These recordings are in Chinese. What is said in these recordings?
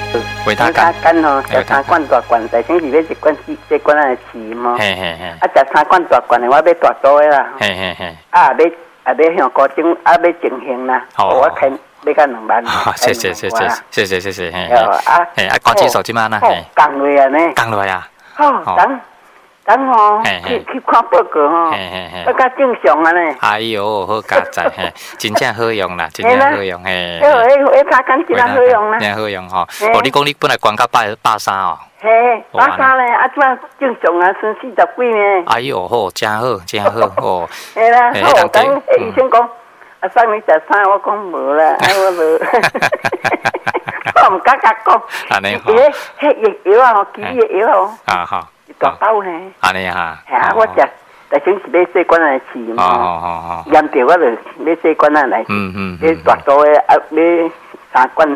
维他干哦，食3罐大罐，内先是要1罐小罐仔饲嘛。 嘿嘿嘿。 啊，食3罐大罐的，我要大组的啦。 嘿嘿嘿。 啊，要向高精，要整形啦。我开要到2万。 谢谢。嘿。啊，高指数即嘛呐？ 降落啊呢？ 降落啊。 等吼，去看报告吼，要较正常啊呢。 哎呦，好佳哉嘿，真正好用啦，真正好用嘿。 维他干真好用啦， 真好用吼。哦，你讲你本来关到130哦。 嘿，130咧，啊，怎正常啊，剩40几呢？ 哎呦，好，真好哦。 嘿啦，好，等医生讲，啊，送你食啥？我讲无啦，我无。我唔敢讲。 安尼好。 迄药啊，奇异药哦。 啊好。 大包呢？ 安尼哈。 系啊，我食，但是要小罐来饲嘛。 哦。 盐掉我就要小罐来饲。要大多的啊，要3罐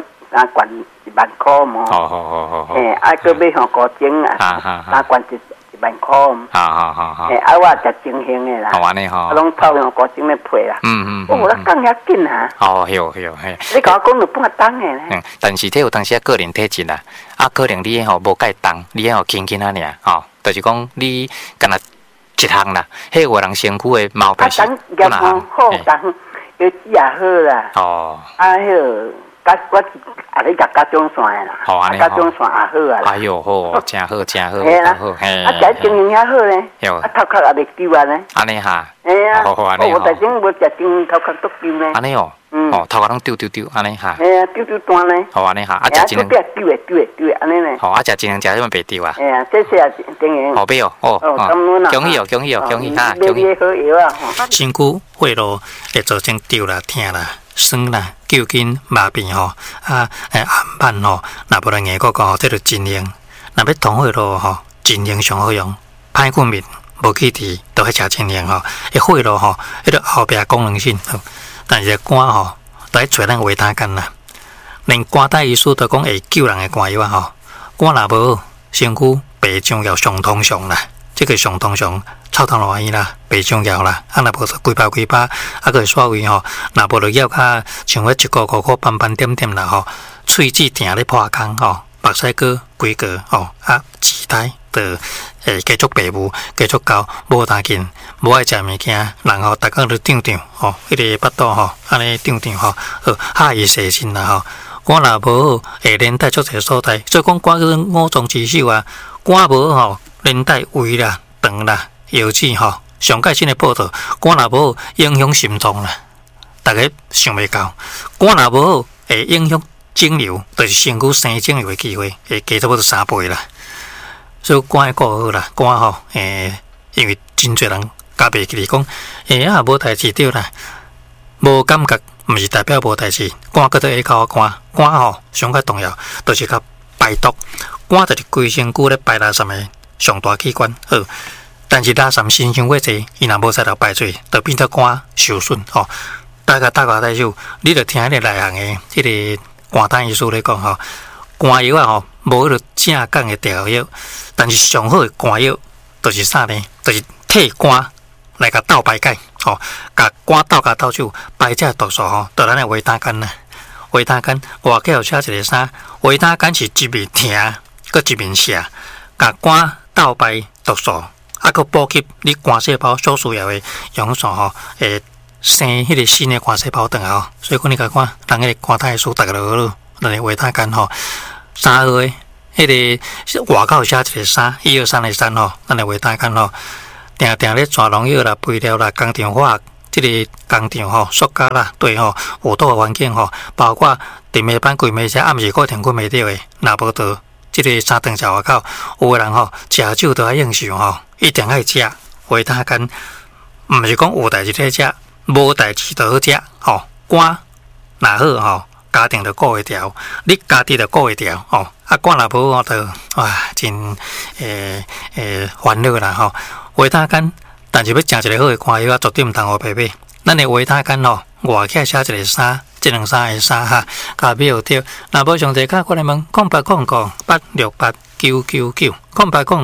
1万块嘛。 好。 嘿，啊，佮要向高精啊，3罐1万块。 好。 嘿，啊，我食正兴的啦。 好安尼吼。 啊，拢透用高精来配啦。我讲遐紧啊。 哦，有嘿。 你甲我讲就半当的咧。 但是这有当时个人体质啦，啊，可能你吼无介重，你吼轻轻啊尔，吼，就是讲你干那一项啦，迄有人身躯的毛病是不哪好，当有脂也好啦。 哦。 啊，迄我你甲甲种线啦。 好安尼甲种线也好啊。 哎呦好，真好。 嘿啦。啊，食精营也好咧。有。啊，头壳也袂丢啊咧。 安尼哈。 嘿啊。 好安尼我最近无食精营，头壳都丢咧。 安尼哦。哦，头壳拢丢，安尼哈。 嘿啊，丢断咧。 好安尼哈，啊食精营。 丢诶，安尼咧。 好，啊食精营食什么袂丢啊？ 哎呀，谢谢啊，精营。 好bé哦，哦。恭喜哈，恭喜。 好药啊。 身躯血路会造成丢啦、疼啦、酸啦、揪筋、麻痹吼，啊，暗斑吼，若无来硬个吼，这就精营。若要通血路吼，精营上好用。歹困眠、无气质，都迄食精营吼。一血路吼，迄个后壁功能性，但是肝吼，都要找咱维他干啦。连肝胆医师都讲会救人的肝药啊吼。肝若无好，身躯白浆药上通上啦。这个上通常臭头烂医啦，白浆药啦，啊若无就规包，啊个煞位吼，若无就咬较像迄一个个斑斑点点啦吼，喙齿疼咧破空吼，目屎哥规个吼，啊脐带的继续白雾，继续高，无当紧，无爱食物件，然后逐个都长吼，迄个腹肚吼，安尼长吼，下伊细心啦吼，肝若无好，会连带足侪所在，所以讲肝跟五脏之首啊，肝无好。连带胃啦、肠啦、腰子吼，上界新的报道，肝若无好影响心脏啦，大家想袂到，肝若无好会影响肿瘤，就是身躯生肿瘤的机会会加差不多3倍啦。所以肝要顾好啦，肝吼因为真侪人甲袂记哩讲，无代志对啦，无感觉毋是代表无代志，肝搁再下口肝吼上较重要，就是甲排毒，肝就是规身躯咧排垃圾的上大器官，好，但是垃圾新伤过济，伊若无使到排出，就变做肝受损吼。大家大手，你着听迄个内行的，迄个肝胆医师咧讲吼，肝药啊吼，无迄个正港的调药，但是上好的肝药，就是啥呢？就是替肝来甲斗排解，吼，甲肝斗手排这毒素吼，就咱的维他干啦。维他干外口有写一个啥？维他干是一面疼，搁一面泻，甲肝斗排毒素，啊，佮补给你肝细胞所需要的营养素吼，会生迄个新的肝细胞转来吼。所以讲你甲看，人迄个肝胆素逐个落落，咱个维他干吼，3号的迄个外口写一个3，123的3吼，咱个维他干吼，定咧抓农药啦、肥料啦、工厂化学，即个工厂吼、塑胶啦，对吼，有毒的环境吼，包括电面板、柜面车，暗时过停困袂着的，若无到。即个3顿食外口，有个人吼食酒都爱应酬吼，一定爱食维他干，毋是讲有代志在食，无代志就好食吼。肝若好吼，家庭就顾会调，你家己就顾会调吼。啊，肝若无吼，就真烦恼啦吼。维他干，但是要食一个好的肝药，绝对毋通互白买。咱的维他干吼，外口写一个3。这2、3个3哈，加秒着。若无上济卡，过来问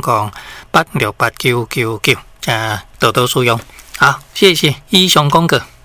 0800868999，0800868999，多多使用。好，谢谢以上讲过。